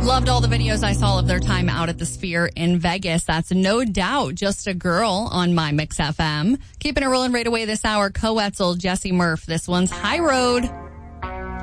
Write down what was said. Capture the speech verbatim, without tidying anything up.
Loved all the videos I saw of their time out at the Sphere in Vegas. That's No Doubt, Just a Girl on My Mix F M. Keeping it rolling right away this hour, Coetzel, Jesse Murph. This one's High Road.